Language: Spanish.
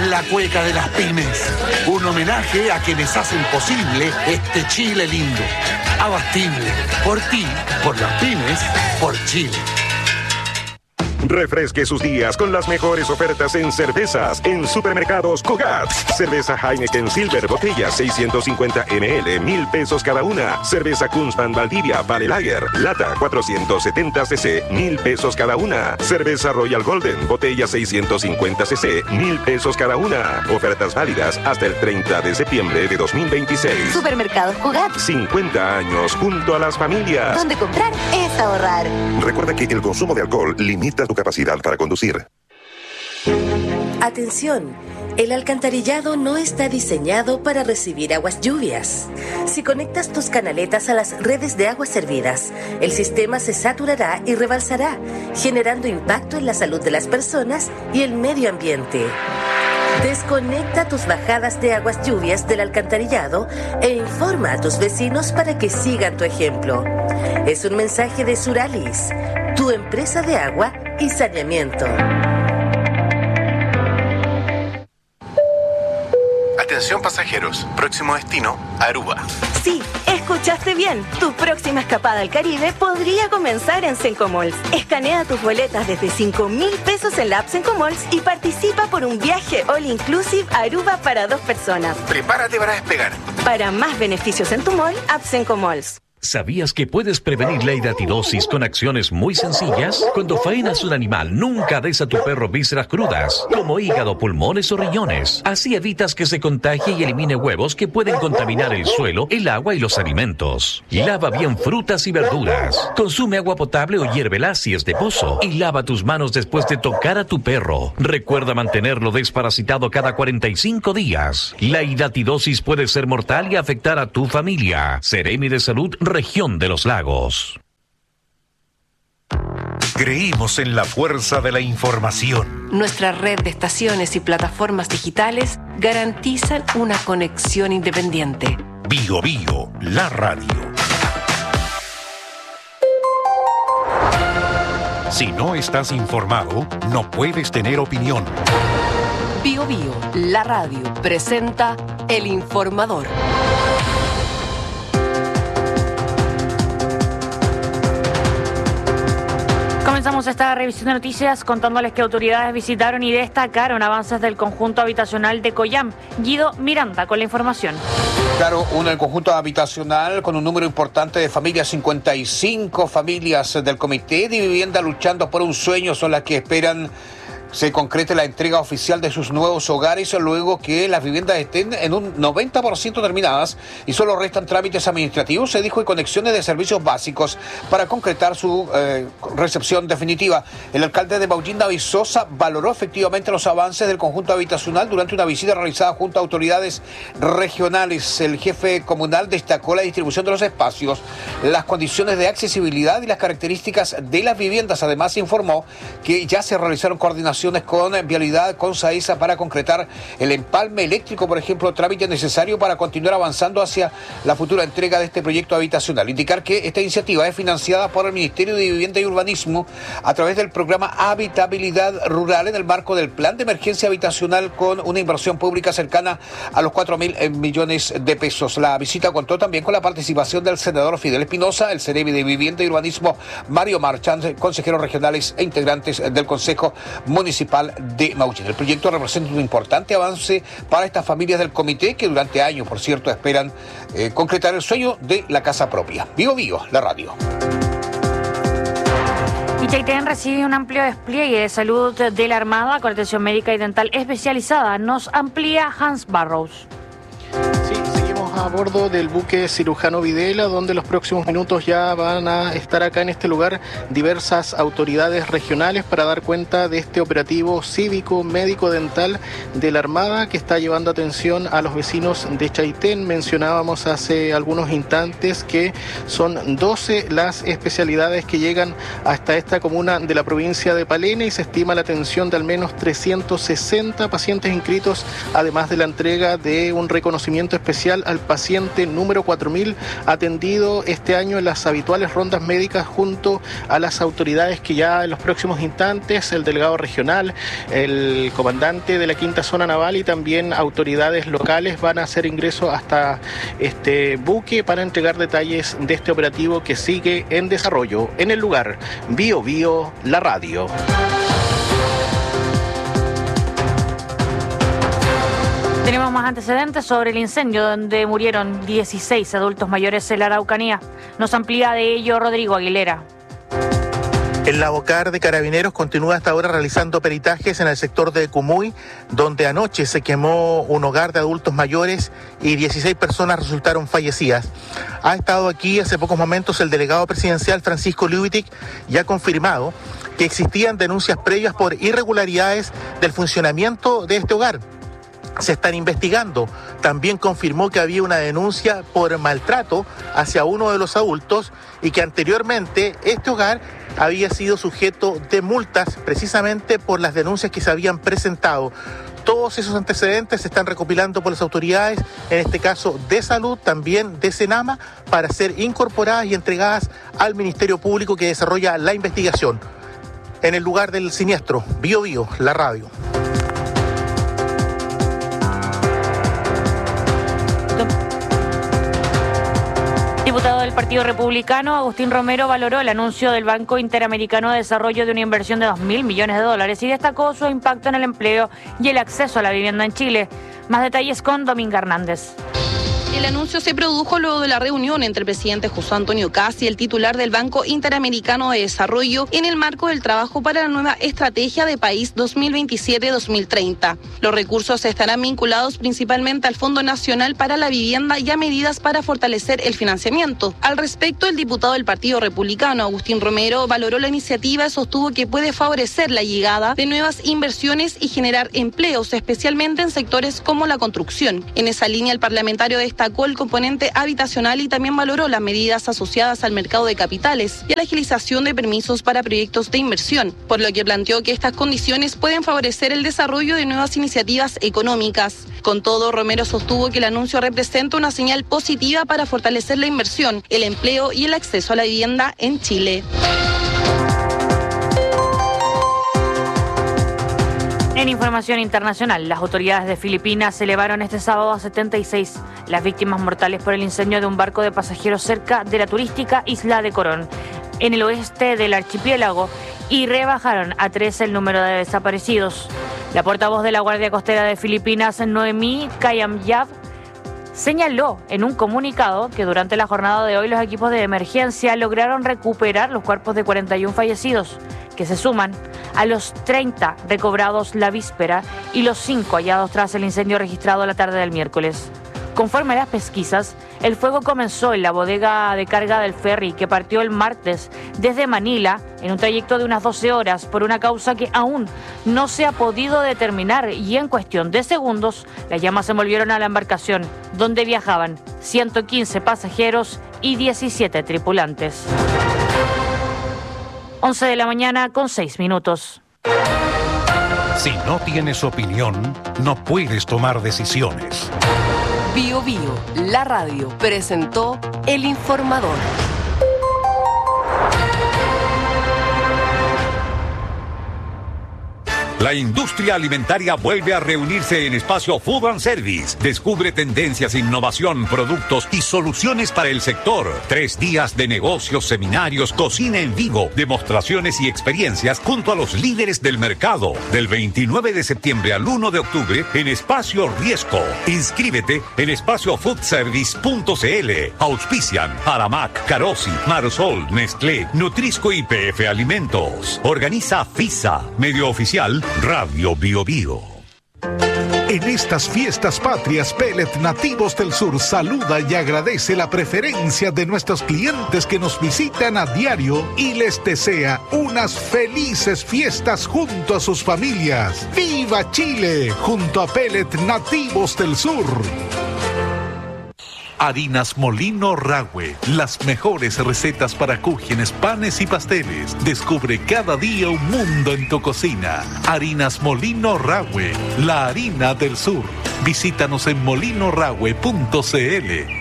La cueca de las pymes. Un homenaje a quienes hacen posible este Chile lindo. Abastible. Por ti, por las pymes, por Chile. Refresque sus días con las mejores ofertas en cervezas en Supermercados Cugat. Cerveza Heineken Silver, botella 650 ml, 1,000 pesos cada una. Cerveza Kunzman Valdivia Vale Lager, lata 470 cc, 1,000 pesos cada una. Cerveza Royal Golden, botella 650 cc, 1,000 pesos cada una. Ofertas válidas hasta el 30 de septiembre de 2026. Supermercados Cugat. 50 años junto a las familias. Donde comprar es ahorrar. Recuerda que el consumo de alcohol limita tu capacidad para conducir. Atención, el alcantarillado no está diseñado para recibir aguas lluvias. Si conectas tus canaletas a las redes de aguas servidas, el sistema se saturará y rebalsará, generando impacto en la salud de las personas y el medio ambiente. Desconecta tus bajadas de aguas lluvias del alcantarillado e informa a tus vecinos para que sigan tu ejemplo. Es un mensaje de Suralis, tu empresa de agua y saneamiento. Atención pasajeros, próximo destino, Aruba. Sí, escuchaste bien. Tu próxima escapada al Caribe podría comenzar en Sencomalls. Escanea tus boletas desde 5,000 pesos en la app Sencomalls y participa por un viaje all inclusive a Aruba para 2 personas. Prepárate para despegar. Para más beneficios en tu mall, app Sencomalls. ¿Sabías que puedes prevenir la hidatidosis con acciones muy sencillas? Cuando faenas un animal, nunca des a tu perro vísceras crudas, como hígado, pulmones o riñones. Así evitas que se contagie y elimine huevos que pueden contaminar el suelo, el agua y los alimentos. Lava bien frutas y verduras. Consume agua potable o hiérvela si es de pozo. Y lava tus manos después de tocar a tu perro. Recuerda mantenerlo desparasitado cada 45 días. La hidatidosis puede ser mortal y afectar a tu familia. Seremi de Salud, Región de los Lagos. Creímos en la fuerza de la información. Nuestra red de estaciones y plataformas digitales garantizan una conexión independiente. Bio Bio, la radio. Si no estás informado, no puedes tener opinión. Bio Bio, la radio, presenta El Informador. Comenzamos esta revisión de noticias contándoles que autoridades visitaron y destacaron avances del conjunto habitacional de Coyam. Guido Miranda con la información. Claro, el conjunto habitacional con un número importante de familias, 55 familias del Comité de Vivienda luchando por un sueño son las que esperan se concrete la entrega oficial de sus nuevos hogares luego que las viviendas estén en un 90% terminadas y solo restan trámites administrativos, se dijo, y conexiones de servicios básicos para concretar su recepción definitiva. El alcalde de Maullín, David Sosa, valoró efectivamente los avances del conjunto habitacional durante una visita realizada junto a autoridades regionales. El jefe comunal destacó la distribución de los espacios, las condiciones de accesibilidad y las características de las viviendas. Además, informó que ya se realizaron coordinaciones con Vialidad, con SAESA para concretar el empalme eléctrico, por ejemplo, trámite necesario para continuar avanzando hacia la futura entrega de este proyecto habitacional. Indicar que esta iniciativa es financiada por el Ministerio de Vivienda y Urbanismo a través del programa Habitabilidad Rural en el marco del Plan de Emergencia Habitacional con una inversión pública cercana a los 4.000 millones de pesos. La visita contó también con la participación del senador Fidel Espinosa, el Ceremi de Vivienda y Urbanismo Mario Marchand, consejeros regionales e integrantes del Consejo Municipal de Maullín. El proyecto representa un importante avance para estas familias del comité que durante años, por cierto, esperan concretar el sueño de la casa propia. Bio Bio, la radio. Y Chaitén recibe un amplio despliegue de salud de la Armada con atención médica y dental especializada. Nos amplía Hans Barrows. A bordo del buque Cirujano Videla, donde los próximos minutos ya van a estar acá en este lugar diversas autoridades regionales para dar cuenta de este operativo cívico, médico, dental de la Armada que está llevando atención a los vecinos de Chaitén. Mencionábamos hace algunos instantes que son 12 las especialidades que llegan hasta esta comuna de la provincia de Palena y se estima la atención de al menos 360 pacientes inscritos, además de la entrega de un reconocimiento especial al paciente número 4000 atendido este año en las habituales rondas médicas junto a las autoridades que ya en los próximos instantes, el delegado regional, el comandante de la Quinta Zona Naval y también autoridades locales van a hacer ingreso hasta este buque para entregar detalles de este operativo que sigue en desarrollo. En el lugar, Bio Bio, la radio. Tenemos más antecedentes sobre el incendio donde murieron 16 adultos mayores en la Araucanía. Nos amplía de ello Rodrigo Aguilera. El Lavocar de Carabineros continúa hasta ahora realizando peritajes en el sector de Cumuy, donde anoche se quemó un hogar de adultos mayores y 16 personas resultaron fallecidas. Ha estado aquí hace pocos momentos el delegado presidencial Francisco Liubitic y ha confirmado que existían denuncias previas por irregularidades del funcionamiento de este hogar. Se están investigando. También confirmó que había una denuncia por maltrato hacia uno de los adultos y que anteriormente este hogar había sido sujeto de multas precisamente por las denuncias que se habían presentado. Todos esos antecedentes se están recopilando por las autoridades, en este caso de salud, también de Senama, para ser incorporadas y entregadas al Ministerio Público que desarrolla la investigación. En el lugar del siniestro, Bio Bio, la radio. Diputado del Partido Republicano, Agustín Romero, valoró el anuncio del Banco Interamericano de Desarrollo de una inversión de $2.000 millones y destacó su impacto en el empleo y el acceso a la vivienda en Chile. Más detalles con Dominga Hernández. El anuncio se produjo luego de la reunión entre el presidente José Antonio Kast y el titular del Banco Interamericano de Desarrollo en el marco del trabajo para la nueva estrategia de país 2027-2030. Los recursos estarán vinculados principalmente al Fondo Nacional para la Vivienda y a medidas para fortalecer el financiamiento. Al respecto, el diputado del Partido Republicano, Agustín Romero, valoró la iniciativa y sostuvo que puede favorecer la llegada de nuevas inversiones y generar empleos, especialmente en sectores como la construcción. En esa línea, el parlamentario destacó el componente habitacional y también valoró las medidas asociadas al mercado de capitales y a la agilización de permisos para proyectos de inversión, por lo que planteó que estas condiciones pueden favorecer el desarrollo de nuevas iniciativas económicas. Con todo, Romero sostuvo que el anuncio representa una señal positiva para fortalecer la inversión, el empleo y el acceso a la vivienda en Chile. En información internacional, las autoridades de Filipinas elevaron este sábado a 76 las víctimas mortales por el incendio de un barco de pasajeros cerca de la turística isla de Coron, en el oeste del archipiélago, y rebajaron a 3 el número de desaparecidos. La portavoz de la Guardia Costera de Filipinas, Noemí Kayamyab, señaló en un comunicado que durante la jornada de hoy los equipos de emergencia lograron recuperar los cuerpos de 41 fallecidos, que se suman a los 30 recobrados la víspera y los 5 hallados tras el incendio registrado la tarde del miércoles. Conforme a las pesquisas, el fuego comenzó en la bodega de carga del ferry que partió el martes desde Manila en un trayecto de unas 12 horas por una causa que aún no se ha podido determinar, y en cuestión de segundos las llamas se envolvieron a la embarcación donde viajaban 115 pasajeros y 17 tripulantes. 11 de la mañana con 6 minutos. Si no tienes opinión, no puedes tomar decisiones. Bio Bio, la radio, presentó El Informador. La industria alimentaria vuelve a reunirse en Espacio Food and Service. Descubre tendencias, innovación, productos y soluciones para el sector. 3 días de negocios, seminarios, cocina en vivo, demostraciones y experiencias junto a los líderes del mercado. Del 29 de septiembre al 1 de octubre en Espacio Riesco. Inscríbete en espaciofoodservice.cl. Auspician Aramac, Carosi, Marsol, Nestlé, Nutrisco y PF Alimentos. Organiza FISA, medio oficial Radio Bio Bio. En estas fiestas patrias, Pellet Nativos del Sur saluda y agradece la preferencia de nuestros clientes que nos visitan a diario y les desea unas felices fiestas junto a sus familias. ¡Viva Chile! Junto a Pellet Nativos del Sur. Harinas Molino Rahue, las mejores recetas para cúgenes, panes y pasteles. Descubre cada día un mundo en tu cocina. Harinas Molino Rahue, la harina del sur. Visítanos en molinorahue.cl.